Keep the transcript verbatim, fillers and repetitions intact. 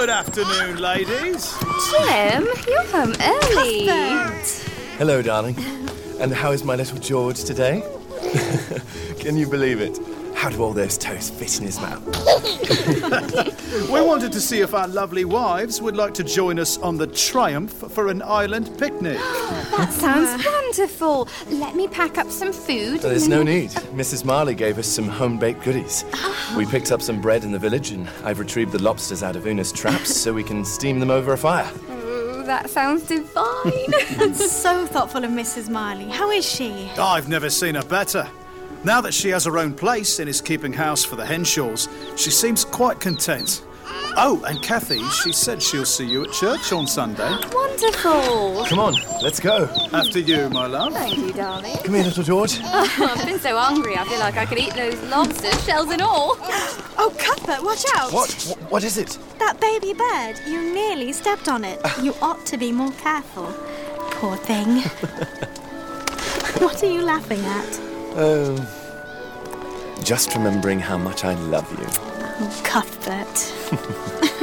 Good afternoon, ladies. Jim, you're home early. Hello, darling. And how is my little George today? Can you believe it? How do all those toes fit in his mouth? We wanted to see if our lovely wives would like to join us on the Triumph for an island picnic. That sounds wonderful. Let me pack up some food. There's and no then- need. Missus Marley gave us some home-baked goodies. We picked up some bread in the village, and I've retrieved the lobsters out of Una's traps so we can steam them over a fire. Oh, that sounds divine. That's so thoughtful of Missus Marley. How is she? I've never seen her better. Now that she has her own place and is keeping house for the Henshaws, she seems quite content. Oh, and Kathy, she said she'll see you at church on Sunday. Wonderful. Come on, let's go. After you, my love. Thank you, darling. Come here, little George. Oh, I've been so hungry, I feel like I could eat those lobsters, shells and all. Oh, Cuthbert, watch out! What? Wh- What is it? That baby bird. You nearly stepped on it. You ought to be more careful. Poor thing. What are you laughing at? Oh, just remembering how much I love you. Oh, Cuthbert.